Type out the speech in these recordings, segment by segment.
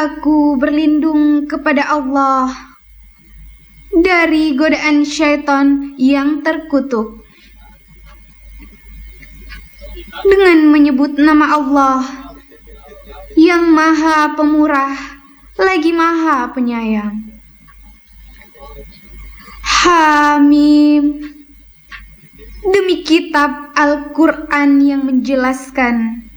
Aku berlindung kepada Allah dari godaan syaitan yang terkutuk. Dengan menyebut nama Allah yang Maha Pemurah lagi Maha Penyayang. Hamim. Demi kitab Al-Quran yang menjelaskan,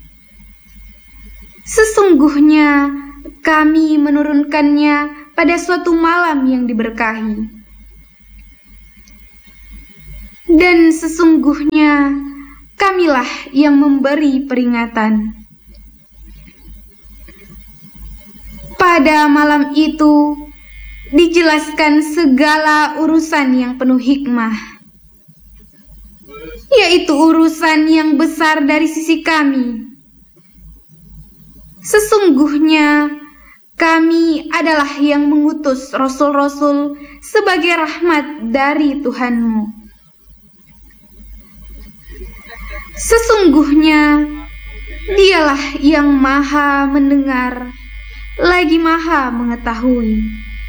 sesungguhnya kami menurunkannya pada suatu malam yang diberkahi. Dan sesungguhnya kamilah yang memberi peringatan. Pada malam itu dijelaskan segala urusan yang penuh hikmah, yaitu urusan yang besar dari sisi kami. Sesungguhnya kami adalah yang mengutus rasul-rasul sebagai rahmat dari Tuhanmu. Sesungguhnya Dialah yang Maha mendengar lagi Maha mengetahui.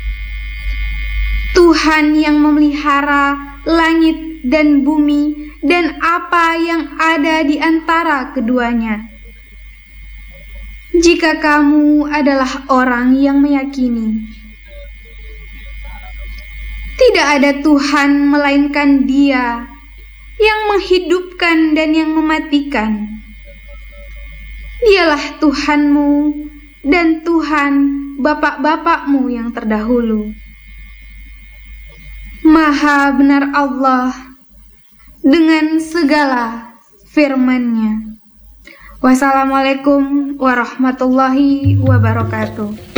Tuhan yang memelihara langit dan bumi dan apa yang ada di antara keduanya. Jika kamu adalah orang yang meyakini, tidak ada Tuhan melainkan Dia yang menghidupkan dan yang mematikan. Dialah Tuhanmu dan Tuhan bapak-bapakmu yang terdahulu. Maha benar Allah dengan segala firman-Nya. Wassalamualaikum warahmatullahi wabarakatuh.